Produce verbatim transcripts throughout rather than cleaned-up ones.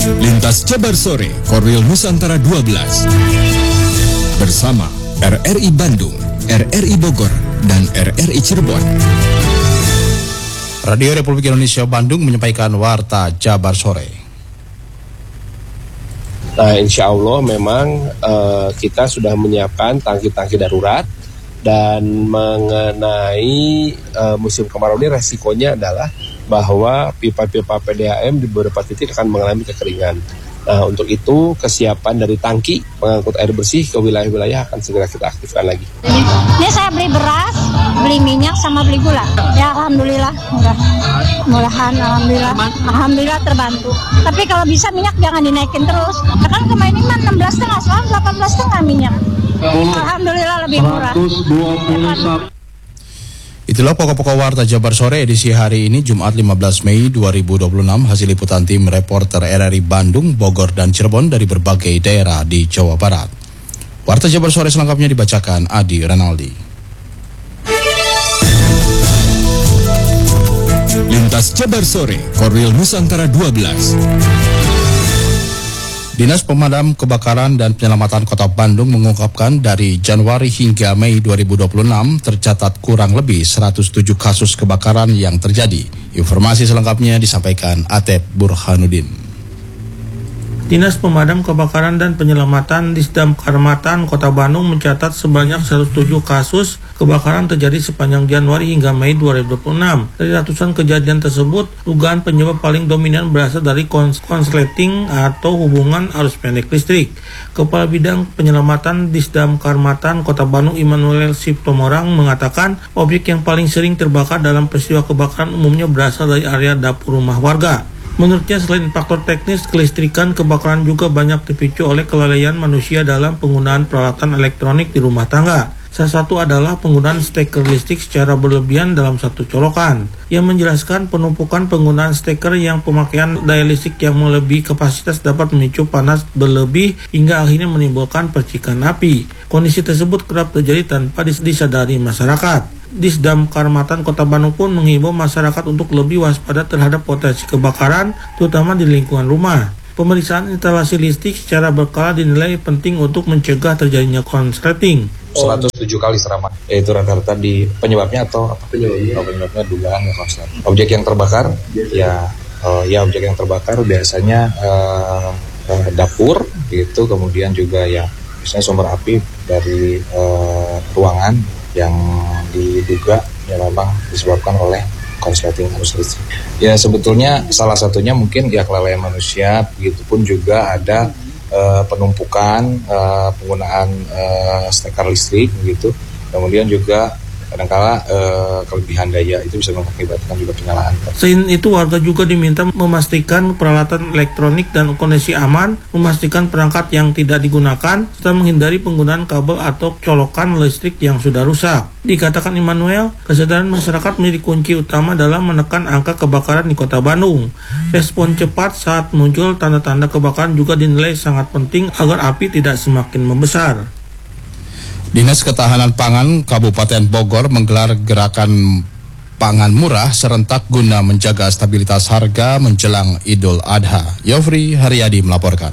Lintas Jabar Sore, Korwil Nusantara dua belas. Bersama R R I Bandung, R R I Bogor, dan R R I Cirebon. Radio Republik Indonesia Bandung menyampaikan Warta Jabar Sore. Nah, insya Allah memang uh, kita sudah menyiapkan tangki-tangki darurat. Dan mengenai uh, musim kemarau ini resikonya adalah bahwa pipa-pipa P D A M di beberapa titik akan mengalami kekeringan. Nah, untuk itu kesiapan dari tangki pengangkut air bersih ke wilayah-wilayah akan segera kita aktifkan lagi. Ini saya beli beras, beli minyak, sama beli gula. Ya alhamdulillah, murah. Murahan, alhamdulillah. Alhamdulillah terbantu. Tapi kalau bisa minyak jangan dinaikin terus. Kan kemarin ini enam belas setengah, sekarang delapan belas setengah minyak. Alhamdulillah lebih murah. Itulah pokok-pokok Warta Jabar Sore edisi hari ini Jumat lima belas Mei dua ribu dua puluh enam, hasil liputan tim reporter R R I Bandung, Bogor, dan Cirebon dari berbagai daerah di Jawa Barat. Warta Jabar Sore selengkapnya dibacakan Adi Renaldi. Lintas Jabar Sore, Korwil Nusantara dua belas. Dinas Pemadam Kebakaran dan Penyelamatan Kota Bandung mengungkapkan dari Januari hingga Mei dua ribu dua puluh enam tercatat kurang lebih seratus tujuh kasus kebakaran yang terjadi. Informasi selengkapnya disampaikan Atep Burhanuddin. Dinas Pemadam Kebakaran dan Penyelamatan Disdam Karmatan Kota Bandung mencatat sebanyak seratus tujuh kasus kebakaran terjadi sepanjang Januari hingga Mei dua ribu dua puluh enam. Dari ratusan kejadian tersebut, dugaan penyebab paling dominan berasal dari kons- konsleting atau hubungan arus pendek listrik. Kepala Bidang Penyelamatan Disdam Karmatan Kota Bandung Immanuel Siptomorang mengatakan objek yang paling sering terbakar dalam peristiwa kebakaran umumnya berasal dari area dapur rumah warga. Menurutnya, selain faktor teknis, kelistrikan kebakaran juga banyak dipicu oleh kelalaian manusia dalam penggunaan peralatan elektronik di rumah tangga. Salah satu adalah penggunaan steker listrik secara berlebihan dalam satu colokan. Ia menjelaskan penumpukan penggunaan steker yang pemakaian daya listrik yang melebihi kapasitas dapat memicu panas berlebih hingga akhirnya menimbulkan percikan api. Kondisi tersebut kerap terjadi tanpa disadari masyarakat. Disdam Karmatan Kota Bandung pun menghimbau masyarakat untuk lebih waspada terhadap potensi kebakaran, terutama di lingkungan rumah. Pemeriksaan instalasi listrik secara berkala dinilai penting untuk mencegah terjadinya konsleting. seratus tujuh kali serangan, yaitu rata-rata di penyebabnya atau apa penyebabnya? Oh, penyebabnya dugaan ya konsleting. Objek yang terbakar, ya, uh, ya objek yang terbakar biasanya uh, uh, dapur, gitu, kemudian juga ya, misalnya sumber api dari uh, ruangan yang diduga ya memang disebabkan oleh konsleting arus listrik. Ya sebetulnya salah satunya mungkin ya kelalaian manusia, begitupun juga ada uh, penumpukan uh, penggunaan uh, steker listrik begitu. Kemudian juga kadangkala uh, kelebihan daya itu bisa mengakibatkan juga penyalahan. Selain itu, warga juga diminta memastikan peralatan elektronik dan kondisi aman, memastikan perangkat yang tidak digunakan, serta menghindari penggunaan kabel atau colokan listrik yang sudah rusak. Dikatakan Immanuel, kesadaran masyarakat menjadi kunci utama dalam menekan angka kebakaran di Kota Bandung. Respon cepat saat muncul tanda-tanda kebakaran juga dinilai sangat penting agar api tidak semakin membesar. Dinas Ketahanan Pangan Kabupaten Bogor menggelar gerakan pangan murah serentak guna menjaga stabilitas harga menjelang Idul Adha. Yofri Haryadi melaporkan.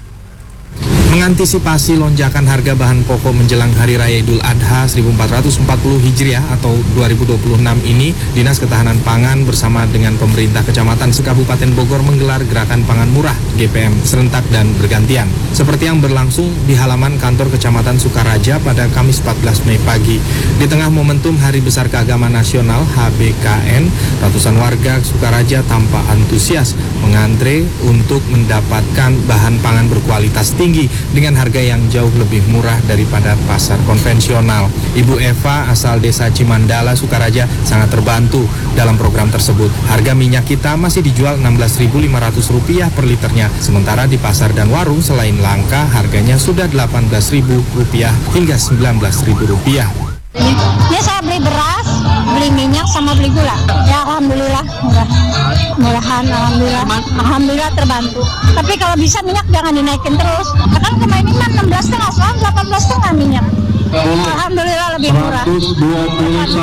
Mengantisipasi lonjakan harga bahan pokok menjelang Hari Raya Idul Adha seribu empat ratus empat puluh Hijriah atau dua ribu dua puluh enam ini, Dinas Ketahanan Pangan bersama dengan pemerintah Kecamatan se-Kabupaten Bogor menggelar gerakan pangan murah G P M serentak dan bergantian. Seperti yang berlangsung di halaman kantor Kecamatan Sukaraja pada Kamis empat belas Mei pagi. Di tengah momentum Hari Besar Keagamaan Nasional H B K N, ratusan warga Sukaraja tampak antusias mengantre untuk mendapatkan bahan pangan berkualitas tinggi dengan harga yang jauh lebih murah daripada pasar konvensional. Ibu Eva asal desa Cimandala, Sukaraja sangat terbantu dalam program tersebut. Harga minyak kita masih dijual enam belas ribu lima ratus rupiah per liternya, sementara di pasar dan warung selain langka harganya sudah delapan belas ribu rupiah hingga sembilan belas ribu rupiah. Ini saya beli beras, beli minyak, sama beli gula. Ya alhamdulillah murah. Murahan, alhamdulillah. Alhamdulillah terbantu. Tapi kalau bisa minyak jangan dinaikin terus. Kan kemarin ini enam belas setengah, sekarang delapan belas setengah minyak. Alhamdulillah lebih murah.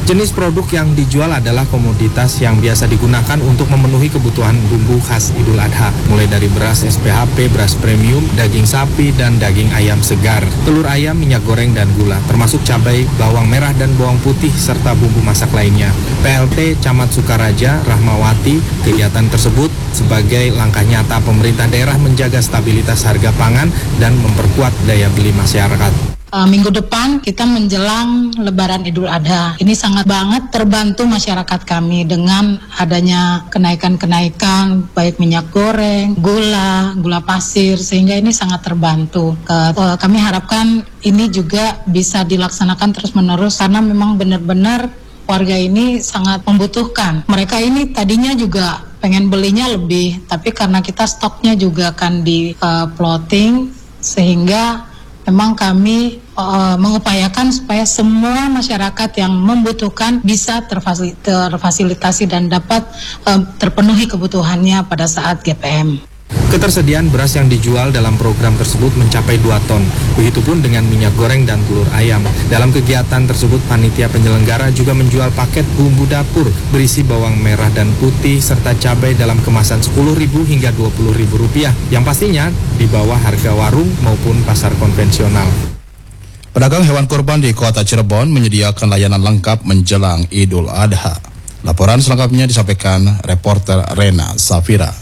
Jenis produk yang dijual adalah komoditas yang biasa digunakan untuk memenuhi kebutuhan bumbu khas Idul Adha, mulai dari beras S P H P, beras premium, daging sapi, dan daging ayam segar, telur ayam, minyak goreng, dan gula, termasuk cabai, bawang merah, dan bawang putih, serta bumbu masak lainnya. P L T Camat Sukaraja, Rahmawati, kegiatan tersebut sebagai langkah nyata pemerintah daerah menjaga stabilitas harga pangan dan memperkuat daya beli masyarakat. Uh, minggu depan kita menjelang Lebaran Idul Adha. Ini sangat banget terbantu masyarakat kami dengan adanya kenaikan-kenaikan baik minyak goreng, gula, gula pasir, sehingga ini sangat terbantu. Ke, uh, kami harapkan ini juga bisa dilaksanakan terus-menerus karena memang benar-benar warga ini sangat membutuhkan. Mereka ini tadinya juga pengen belinya lebih, tapi karena kita stoknya juga akan di uh, plotting, sehingga memang kami uh, mengupayakan supaya semua masyarakat yang membutuhkan bisa terfasili- terfasilitasi dan dapat uh, terpenuhi kebutuhannya pada saat G P M. Ketersediaan beras yang dijual dalam program tersebut mencapai dua ton. Begitupun dengan minyak goreng dan telur ayam. Dalam kegiatan tersebut, panitia penyelenggara juga menjual paket bumbu dapur berisi bawang merah dan putih serta cabai dalam kemasan sepuluh ribu hingga dua puluh ribu rupiah, yang pastinya di bawah harga warung maupun pasar konvensional. Pedagang hewan kurban di Kota Cirebon menyediakan layanan lengkap menjelang Idul Adha. Laporan selengkapnya disampaikan reporter Rena Safira.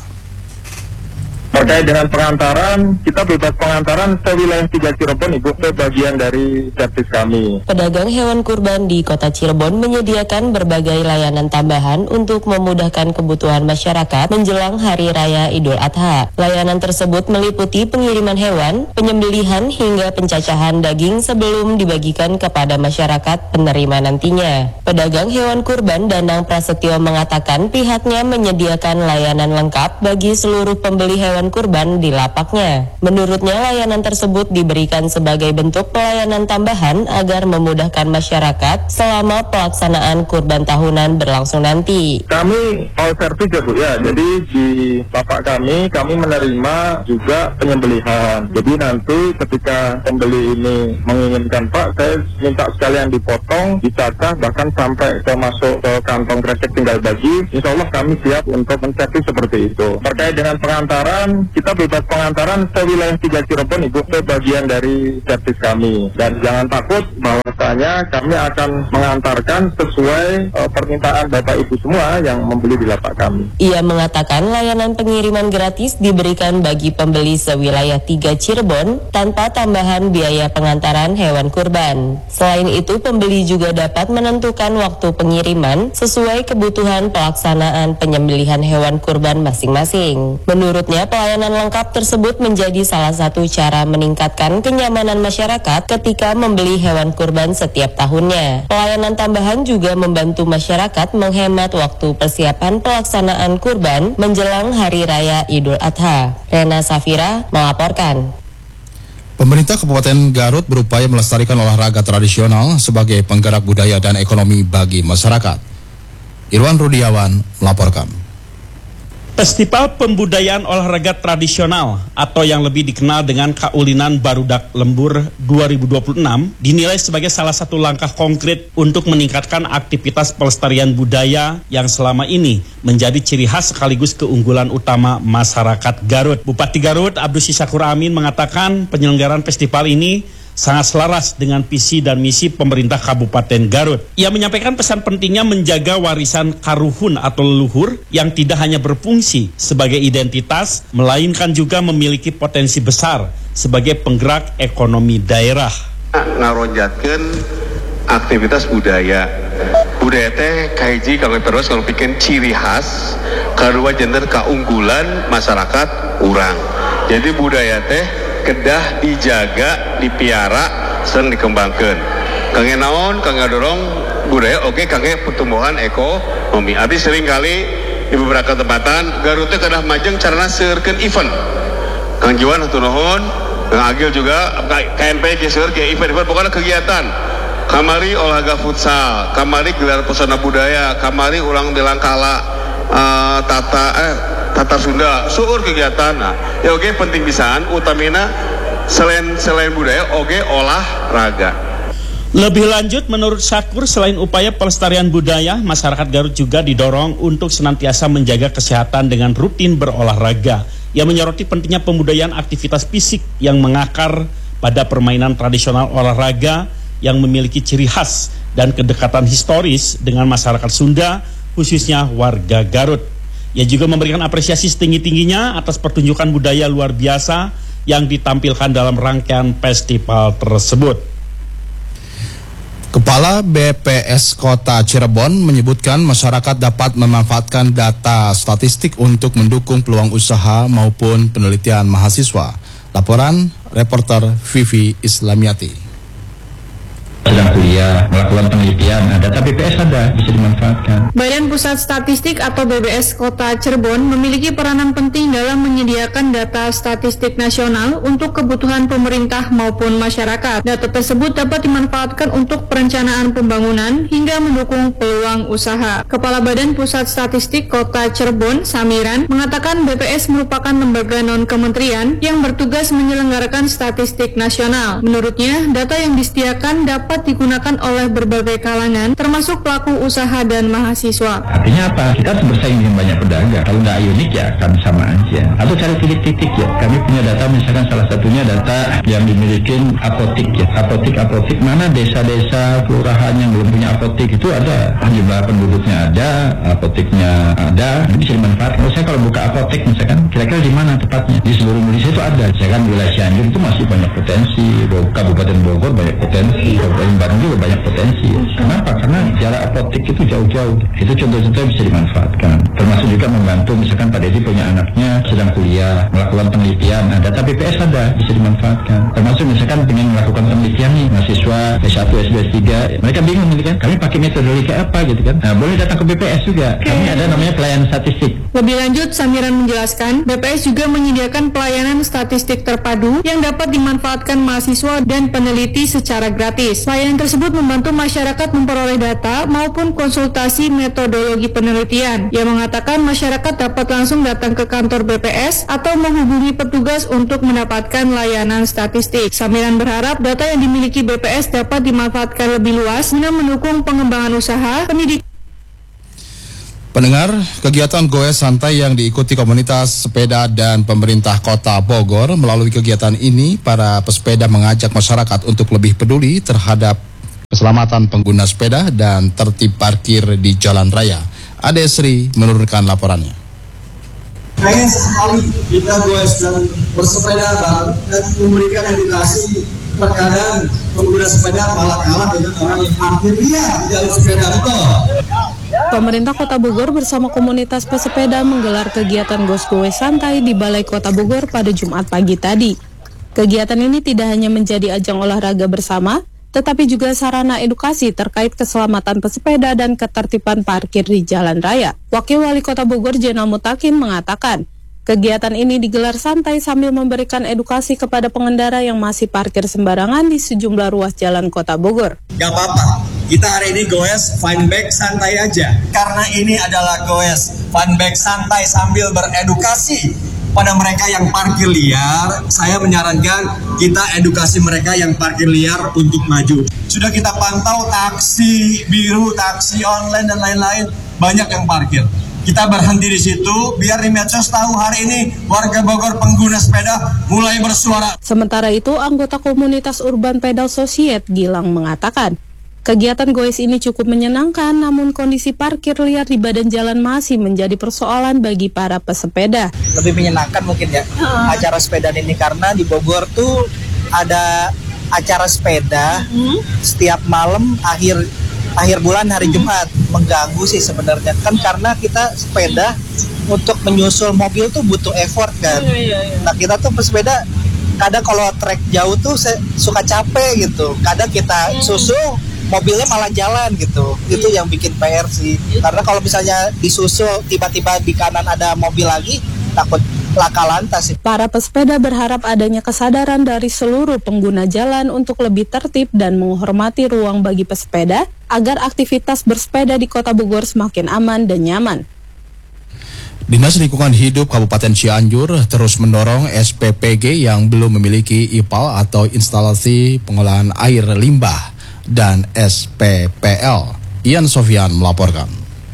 Terkait dengan pengantaran, kita bebas pengantaran ke wilayah tiga Cirebon, Ibu, ke bagian dari servis kami. Pedagang hewan kurban di Kota Cirebon menyediakan berbagai layanan tambahan untuk memudahkan kebutuhan masyarakat menjelang Hari Raya Idul Adha. Layanan tersebut meliputi pengiriman hewan, penyembelihan hingga pencacahan daging sebelum dibagikan kepada masyarakat penerima nantinya. Pedagang hewan kurban Danang Prasetyo mengatakan pihaknya menyediakan layanan lengkap bagi seluruh pembeli hewan kurban di lapaknya. Menurutnya, layanan tersebut diberikan sebagai bentuk pelayanan tambahan agar memudahkan masyarakat selama pelaksanaan kurban tahunan berlangsung nanti. Kami all service ya Bu ya, jadi di lapak kami, kami menerima juga penyembelihan. Jadi nanti ketika pembeli ini menginginkan, Pak, saya minta sekalian dipotong, dicacah, bahkan sampai ke masuk ke kantong kresek tinggal bagi, insya Allah kami siap untuk menservis seperti itu. Terkait dengan pengantaran, kita bebas pengantaran ke wilayah tiga Cirebon, Ibu, ke bagian dari servis kami. Dan jangan takut bahwasanya kami akan mengantarkan sesuai uh, permintaan Bapak Ibu semua yang membeli di lapak kami. Ia mengatakan layanan pengiriman gratis diberikan bagi pembeli sewilayah tiga Cirebon tanpa tambahan biaya pengantaran hewan kurban. Selain itu, pembeli juga dapat menentukan waktu pengiriman sesuai kebutuhan pelaksanaan penyembelihan hewan kurban masing-masing. Menurutnya, pelayanan lengkap tersebut menjadi salah satu cara meningkatkan kenyamanan masyarakat ketika membeli hewan kurban setiap tahunnya. Pelayanan tambahan juga membantu masyarakat menghemat waktu persiapan pelaksanaan kurban menjelang Hari Raya Idul Adha. Rena Safira melaporkan. Pemerintah Kabupaten Garut berupaya melestarikan olahraga tradisional sebagai penggerak budaya dan ekonomi bagi masyarakat. Irwan Rudiawan melaporkan. Festival Pembudayaan Olahraga Tradisional atau yang lebih dikenal dengan Kaulinan Barudak Lembur dua ribu dua puluh enam dinilai sebagai salah satu langkah konkret untuk meningkatkan aktivitas pelestarian budaya yang selama ini menjadi ciri khas sekaligus keunggulan utama masyarakat Garut. Bupati Garut Abdus Syakur Amin mengatakan penyelenggaraan festival ini sangat selaras dengan visi dan misi pemerintah Kabupaten Garut. Ia menyampaikan pesan pentingnya menjaga warisan karuhun atau leluhur yang tidak hanya berfungsi sebagai identitas, melainkan juga memiliki potensi besar sebagai penggerak ekonomi daerah. Ngaronjatkeun aktivitas budaya. Budaya teh kaiji kalau terus kalau bikin ciri khas, kedua gender keunggulan masyarakat urang. Jadi budaya teh kedah dijaga, dipiara, sering dikembangkan. Kangge naon, kangge dorong budaya, oke, kangge pertumbuhan ekonomi. Abi sering kali di beberapa tempatan Garut teh kedah majeng carana seurkeun event. Kang Jiwan atuh nuhun, Kang Agil juga K N P geus ke event-event pokoknya kegiatan. Kamari olahraga futsal, kamari gelar pesona budaya, kamari ulang belang kala uh, tata eh Tata Sunda, suur kegiatan. Nah, ya oke penting pisan utamina selain selain budaya oke olahraga. Lebih lanjut, menurut Syakur, selain upaya pelestarian budaya, masyarakat Garut juga didorong untuk senantiasa menjaga kesehatan dengan rutin berolahraga. Ia menyoroti pentingnya pembudayaan aktivitas fisik yang mengakar pada permainan tradisional olahraga yang memiliki ciri khas dan kedekatan historis dengan masyarakat Sunda, khususnya warga Garut. Ia juga memberikan apresiasi setinggi-tingginya atas pertunjukan budaya luar biasa yang ditampilkan dalam rangkaian festival tersebut. Kepala B P S Kota Cirebon menyebutkan masyarakat dapat memanfaatkan data statistik untuk mendukung peluang usaha maupun penelitian mahasiswa. Laporan reporter Vivi Islamiati. Sedang kuliah, melakukan penelitian, nah, data B P S ada, bisa dimanfaatkan. Badan Pusat Statistik atau B P S Kota Cirebon memiliki peranan penting dalam menyediakan data statistik nasional untuk kebutuhan pemerintah maupun masyarakat. Data tersebut dapat dimanfaatkan untuk perencanaan pembangunan hingga mendukung peluang usaha. Kepala Badan Pusat Statistik Kota Cirebon, Samiran, mengatakan B P S merupakan lembaga non-kementerian yang bertugas menyelenggarakan statistik nasional. Menurutnya, data yang disediakan dapat dapat digunakan oleh berbagai kalangan, termasuk pelaku usaha dan mahasiswa. Artinya apa? Kita harus bersaing dengan banyak pedagang. Kalau nggak unik ya akan sama aja. Atau cari titik-titik ya. Kami punya data, misalkan salah satunya data yang dimiliki apotik ya. Apotik-apotik mana desa-desa, kelurahan yang belum punya apotik itu ada. Jumlah penduduknya ada, apotiknya ada, ini bisa dimanfaatkan. Kalau saya kalau buka apotek misalkan, kira-kira di mana tepatnya? Di seluruh Indonesia itu ada. Misalkan wilayah Cianjur itu masih banyak potensi. Kabupaten Bogor banyak potensi. Kabupaten Bandung juga banyak potensi. Kenapa? Karena jarak apotek itu jauh-jauh. Itu contoh-contoh yang bisa dimanfaatkan. Termasuk juga membantu, misalkan Pak Dedi punya anaknya sedang kuliah, melakukan penelitian. Nah, data B P S ada, bisa dimanfaatkan. Termasuk misalkan ingin melakukan penelitian nih, mahasiswa S satu, S dua, S tiga. Mereka bingung gitu kan, kami pakai metodologi apa gitu kan. Nah, boleh datang ke B P S juga. Kami ada namanya pelayanan statistik. Lebih lanjut, Samiran menjelaskan, B P S juga menyediakan pelayanan statistik terpadu yang dapat dimanfaatkan mahasiswa dan peneliti secara gratis. Layanan tersebut membantu masyarakat memperoleh data maupun konsultasi metodologi penelitian. Ia mengatakan masyarakat dapat langsung datang ke kantor B P S atau menghubungi petugas untuk mendapatkan layanan statistik. Samiran berharap data yang dimiliki B P S dapat dimanfaatkan lebih luas guna mendukung pengembangan usaha, pendidikan. Pendengar, kegiatan goes santai yang diikuti komunitas sepeda dan pemerintah Kota Bogor. Melalui kegiatan ini, para pesepeda mengajak masyarakat untuk lebih peduli terhadap keselamatan pengguna sepeda dan tertib parkir di jalan raya. Ade Sri menurunkan laporannya. Pengen sekali kita goes dan bersepeda dan memberikan edukasi. Terkadang pengguna sepeda malah kalah dengan orang yang parkir liar di jalur sepeda betul. Pemerintah Kota Bogor bersama komunitas pesepeda menggelar kegiatan gos-goes santai di Balai Kota Bogor pada Jumat pagi tadi. Kegiatan ini tidak hanya menjadi ajang olahraga bersama, tetapi juga sarana edukasi terkait keselamatan pesepeda dan ketertiban parkir di jalan raya. Wakil Wali Kota Bogor Jenal Mutakin mengatakan, kegiatan ini digelar santai sambil memberikan edukasi kepada pengendara yang masih parkir sembarangan di sejumlah ruas jalan Kota Bogor. Gak apa-apa, kita hari ini goes fun bike santai aja. Karena ini adalah goes fun bike santai sambil beredukasi pada mereka yang parkir liar. Saya menyarankan kita edukasi mereka yang parkir liar untuk maju. Sudah kita pantau taksi biru, taksi online dan lain-lain, banyak yang parkir. Kita berhenti di situ, biar di medsos tahu hari ini warga Bogor pengguna sepeda mulai bersuara. Sementara itu, anggota komunitas Urban Pedal Society Gilang mengatakan, kegiatan goes ini cukup menyenangkan, namun kondisi parkir liar di badan jalan masih menjadi persoalan bagi para pesepeda. Lebih menyenangkan mungkin ya acara sepeda ini, karena di Bogor tuh ada acara sepeda hmm? setiap malam akhir akhir bulan hari Jumat. Mengganggu sih sebenarnya kan, karena kita sepeda untuk menyusul mobil tuh butuh effort kan. Iya, iya, iya. Nah kita tuh pesepeda kadang kalau trek jauh tuh suka capek gitu. Kadang kita susul mobilnya malah jalan gitu. Itu yang bikin P R sih. Karena kalau misalnya disusul tiba-tiba di kanan ada mobil lagi, takut laka lantas. Para pesepeda berharap adanya kesadaran dari seluruh pengguna jalan untuk lebih tertib dan menghormati ruang bagi pesepeda agar aktivitas bersepeda di Kota Bogor semakin aman dan nyaman. Dinas Lingkungan Hidup Kabupaten Cianjur terus mendorong S P P G yang belum memiliki I P A L atau instalasi pengolahan air limbah dan S P P L. Ian Sofyan melaporkan.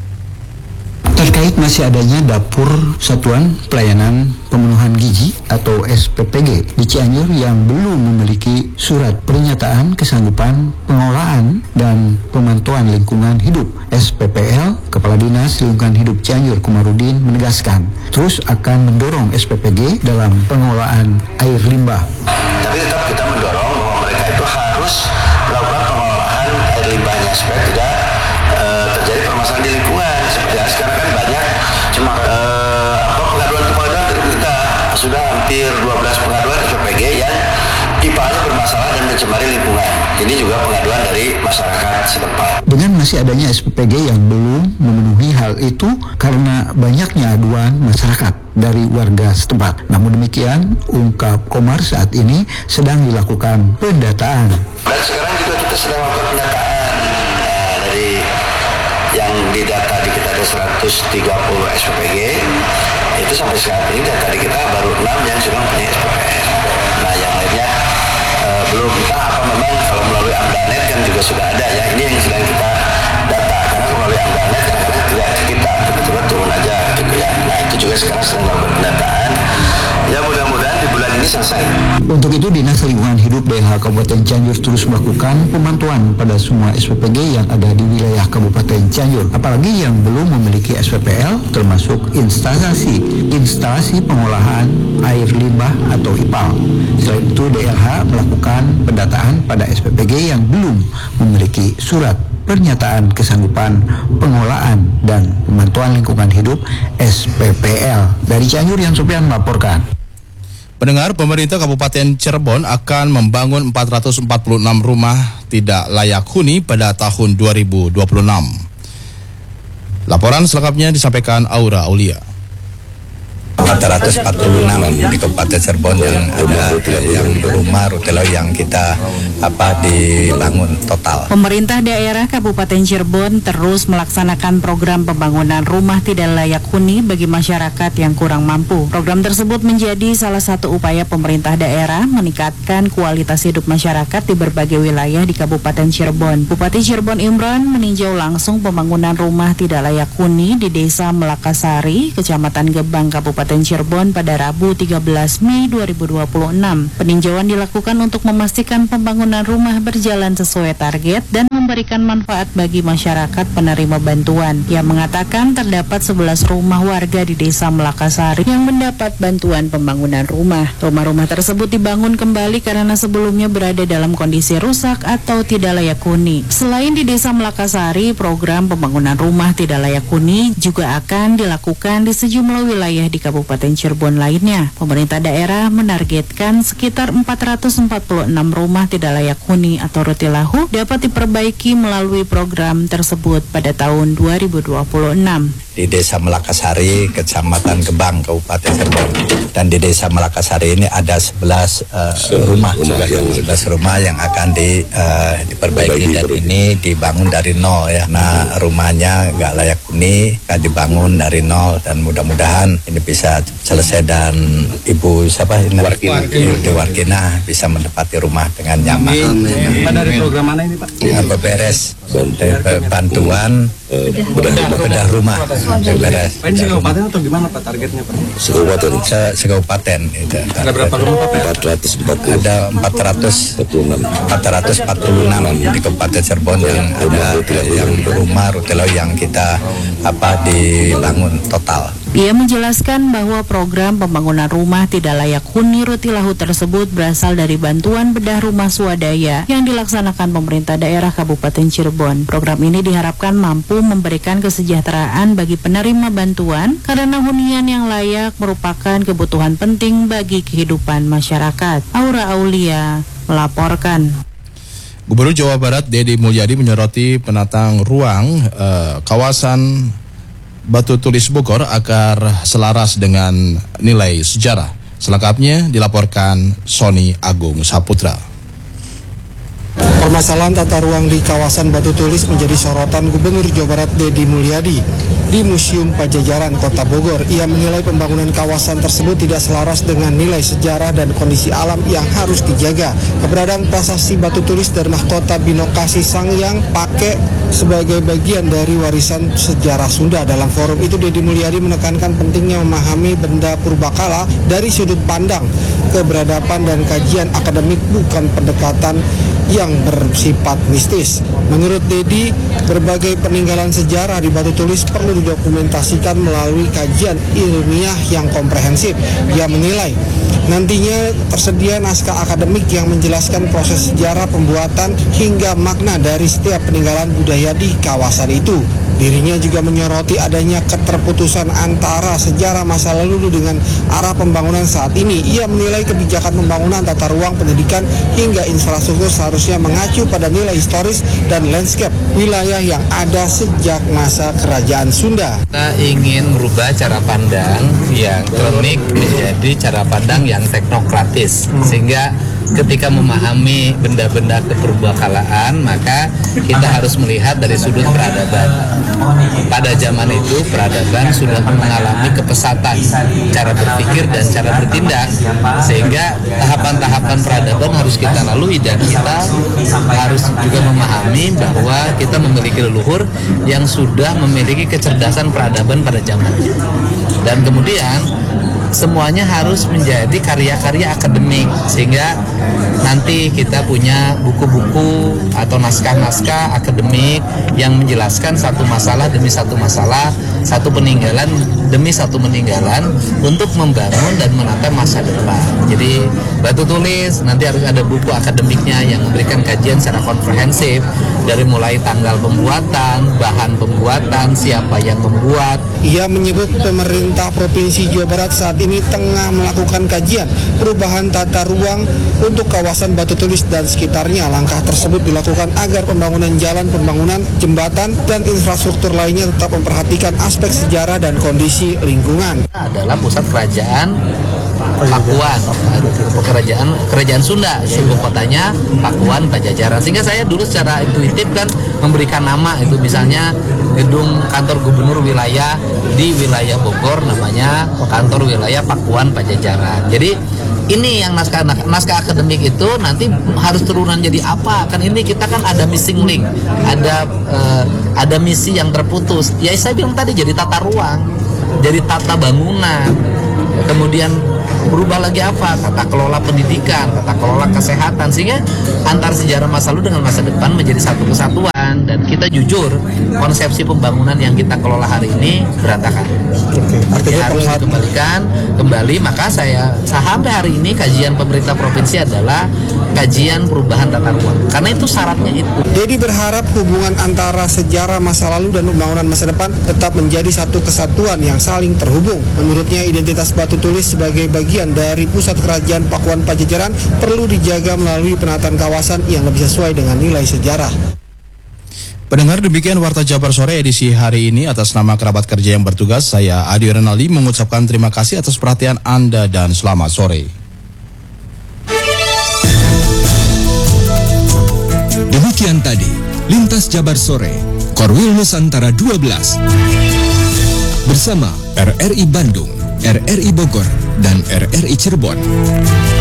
Terkait masih adanya dapur Satuan Pelayanan Pemenuhan Gizi atau S P P G di Cianjur yang belum memiliki surat pernyataan kesanggupan pengelolaan dan pemantauan lingkungan hidup, S P P L, Kepala Dinas Lingkungan Hidup Cianjur Komarudin menegaskan terus akan mendorong S P P G dalam pengelolaan air limbah. Tapi tetap kita mendorong bahwa mereka itu harus melakukan pengelolaan air limbahnya supaya tidak uh, terjadi permasalahan di lingkungan. Seperti sekarang kan banyak cuma uh, apa pengaduan-pengaduan dari kita sudah hampir dua belas pengaduan S P P G yang I P A-nya bermasalah dan mencemari lingkungan. Ini juga pengaduan dari masyarakat setempat. Dengan masih adanya S P P G yang belum memenuhi hal itu karena banyaknya aduan masyarakat dari warga setempat. Namun demikian, ungkap Komar saat ini sedang dilakukan pendataan. Dan sekarang juga kita sedang melakukan pendataan nah, dari yang didata di kita ada seratus tiga puluh S P P G, itu sampai saat ini data di kita baru enam yang sudah punya S P P S. Nah yang lainnya uh, belum. Kita apa memang kalau melalui Amdanet kan juga sudah ada ya, ini yang sedang kita data karena melalui Amdanet kadang-kadang tidak kita tiba-tiba turun aja gitu ya. Nah itu juga sekarang sedang melakukan pendataan. Ya mudah-mudahan di bulan ini selesai. Untuk itu Dinas Lingkungan Hidup D L H Kabupaten Cianjur terus melakukan pemantauan pada semua S P P G yang ada di wilayah Kabupaten Cianjur, apalagi yang belum memiliki S P P L, termasuk instalasi instalasi pengolahan air limbah atau I P A L. Selain itu D L H melakukan pendataan pada S P P G yang belum memiliki surat pernyataan kesanggupan pengelolaan dan pemantauan lingkungan hidup S P P L. Dari Cianjur, Yan Sofian melaporkan. Pendengar, pemerintah Kabupaten Cirebon akan membangun empat ratus empat puluh enam rumah tidak layak huni pada tahun dua ribu dua puluh enam. Laporan selengkapnya disampaikan Aura Aulia. empat ratus empat puluh enam di Kabupaten Cirebon yang ada yang rumah rutelo yang kita apa dibangun total. Pemerintah daerah Kabupaten Cirebon terus melaksanakan program pembangunan rumah tidak layak huni bagi masyarakat yang kurang mampu. Program tersebut menjadi salah satu upaya pemerintah daerah meningkatkan kualitas hidup masyarakat di berbagai wilayah di Kabupaten Cirebon. Bupati Cirebon Imran meninjau langsung pembangunan rumah tidak layak huni di Desa Melakasari, Kecamatan Gebang, Kabupaten Cirebon pada Rabu tiga belas Mei dua ribu dua puluh enam. Peninjauan dilakukan untuk memastikan pembangunan rumah berjalan sesuai target dan memberikan manfaat bagi masyarakat penerima bantuan. Ia mengatakan terdapat sebelas rumah warga di Desa Melakasari yang mendapat bantuan pembangunan rumah. Rumah-rumah tersebut dibangun kembali karena sebelumnya berada dalam kondisi rusak atau tidak layak huni. Selain di Desa Melakasari, program pembangunan rumah tidak layak huni juga akan dilakukan di sejumlah wilayah di Kabupaten Cirebon lainnya. Pemerintah daerah menargetkan sekitar empat ratus empat puluh enam rumah tidak layak huni atau rutilahu dapat diperbaiki melalui program tersebut pada tahun dua ribu dua puluh enam. Di Desa Melakasari, Kecamatan Gebang, Kabupaten Cirebon. Dan di Desa Melakasari ini ada sebelas uh, rumah, sebelas rumah yang akan di, uh, diperbaiki dan ini dibangun dari nol ya. Nah, rumahnya nggak layak huni, kan dibangun dari nol dan mudah-mudahan ini bisa selesai dan Ibu siapa ini? Warkina. Ibu Warkina bisa menempati rumah dengan nyaman. Pak, dari program mana ini Pak? B P R S, bantuan bedah rumah. Beres. Pak, ini sekabupaten atau gimana Pak targetnya Pak? Sekabupaten. Se sekabupaten itu. Ada berapa rumah Pak? empat ratus empat puluh. Ada empat ratus empat puluh enam di Kabupaten Cirebon yang ada yang rumah rutelo yang kita apa dibangun total. Ia menjelaskan bahwa program pembangunan rumah tidak layak huni rutilahu tersebut berasal dari bantuan bedah rumah swadaya yang dilaksanakan pemerintah daerah Kabupaten Cirebon. Program ini diharapkan mampu memberikan kesejahteraan bagi penerima bantuan karena hunian yang layak merupakan kebutuhan penting bagi kehidupan masyarakat. Aura Aulia melaporkan. Gubernur Jawa Barat Deddy Mulyadi menyoroti penatang ruang eh, kawasan Batu Tulis Bogor agar selaras dengan nilai sejarah. Selengkapnya dilaporkan Sony Agung Saputra. Permasalahan tata ruang di kawasan Batu Tulis menjadi sorotan Gubernur Jawa Barat Deddy Mulyadi di Museum Pajajaran Kota Bogor. Ia menilai pembangunan kawasan tersebut tidak selaras dengan nilai sejarah dan kondisi alam yang harus dijaga. Keberadaan prasasti Batu Tulis dan mahkota Binokasi Sangyang Pake sebagai bagian dari warisan sejarah Sunda. Dalam forum itu Deddy Mulyadi menekankan pentingnya memahami benda purbakala dari sudut pandang keberadaban dan kajian akademik, bukan pendekatan yang bersifat mistis. Menurut Deddy, berbagai peninggalan sejarah di Batu Tulis perlu didokumentasikan melalui kajian ilmiah yang komprehensif. Ia menilai nantinya tersedia naskah akademik yang menjelaskan proses sejarah pembuatan hingga makna dari setiap peninggalan budaya di kawasan itu. Dirinya juga menyoroti adanya keterputusan antara sejarah masa lalu dengan arah pembangunan saat ini. Ia menilai kebijakan pembangunan tata ruang, pendidikan hingga infrastruktur seharusnya mengacu pada nilai historis dan landscape wilayah yang ada sejak masa Kerajaan Sunda. Kita ingin merubah cara pandang yang kronik menjadi cara pandang yang teknokratis, sehingga ketika memahami benda-benda kepurbakalaan maka kita harus melihat dari sudut peradaban. Pada zaman itu peradaban sudah mengalami kepesatan cara berpikir dan cara bertindak, sehingga tahapan-tahapan peradaban harus kita lalui dan kita harus juga memahami bahwa kita memiliki leluhur yang sudah memiliki kecerdasan peradaban pada zamannya. Dan kemudian semuanya harus menjadi karya-karya akademik, sehingga nanti kita punya buku-buku atau naskah-naskah akademik yang menjelaskan satu masalah demi satu masalah, satu peninggalan demi satu peninggalan untuk membangun dan menata masa depan. Jadi Batu Tulis nanti harus ada buku akademiknya yang memberikan kajian secara komprehensif dari mulai tanggal pembuatan, bahan pembuatan, siapa yang membuat. Ia menyebut pemerintah Provinsi Jawa Barat saat ini tengah melakukan kajian perubahan tata ruang untuk kawasan Batu Tulis dan sekitarnya. Langkah tersebut dilakukan agar pembangunan jalan, pembangunan jembatan, dan infrastruktur lainnya tetap memperhatikan aspek sejarah dan kondisi lingkungan. Adalah pusat kerajaan Pakuan, kerajaan kerajaan Sunda, ibu kotanya Pakuan Pajajaran. Sehingga saya dulu secara intuitif kan memberikan nama itu, misalnya gedung kantor gubernur wilayah di wilayah Bogor namanya kantor wilayah Pakuan Pajajaran. Jadi ini yang naskah naskah akademik itu nanti harus turunan jadi apa? Kan ini kita kan ada missing link, ada uh, ada misi yang terputus. Ya saya bilang tadi jadi tata ruang, jadi tata bangunan, kemudian berubah lagi apa? Tata kelola pendidikan, tata kelola kesehatan, sehingga antar sejarah masa lalu dengan masa depan menjadi satu kesatuan. Dan kita jujur, konsepsi pembangunan yang kita kelola hari ini berantakan. Oke, artinya harus dikembalikan kembali. Maka saya sampai hari ini kajian pemerintah provinsi adalah kajian perubahan tata ruang, karena itu syaratnya itu. Deddy berharap hubungan antara sejarah masa lalu dan pembangunan masa depan tetap menjadi satu kesatuan yang saling terhubung. Menurutnya identitas Batu Tulis sebagai bagian dari pusat kerajaan Pakuan Pajajaran perlu dijaga melalui penataan kawasan yang lebih sesuai dengan nilai sejarah. Pendengar, demikian Warta Jabar Sore edisi hari ini. Atas nama kerabat kerja yang bertugas, saya Adi Renaldi mengucapkan terima kasih atas perhatian Anda dan selamat sore. Demikian tadi Lintas Jabar Sore Korwil Nusantara dua belas bersama R R I Bandung, R R I Bogor, dan R R I Cirebon.